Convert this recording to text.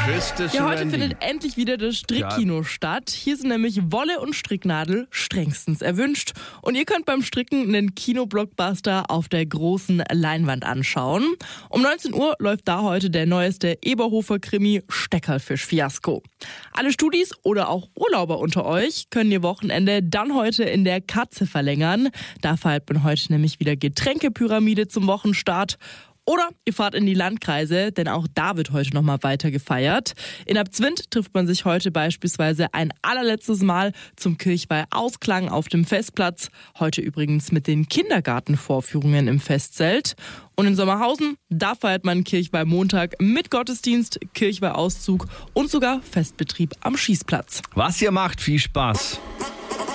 Ja, heute findet endlich wieder das Strickkino statt. Hier sind nämlich Wolle und Stricknadel strengstens erwünscht. Und ihr könnt beim Stricken einen Kino-Blockbuster auf der großen Leinwand anschauen. Um 19 Uhr läuft da heute der neueste Eberhofer-Krimi Steckerlfisch-Fiasko. Alle Studis oder auch Urlauber unter euch können ihr Wochenende dann heute in der Katze verlängern. Da feiert man heute nämlich wieder Getränkepyramide zum Wochenstart. Oder ihr fahrt in die Landkreise, denn auch da wird heute nochmal weiter gefeiert. In Abzwint trifft man sich heute beispielsweise ein allerletztes Mal zum Kirchweih-Ausklang auf dem Festplatz. Heute übrigens mit den Kindergartenvorführungen im Festzelt. Und in Sommerhausen, da feiert man Kirchweih-Montag mit Gottesdienst, Kirchweih-Auszug und sogar Festbetrieb am Schießplatz. Was ihr macht, viel Spaß.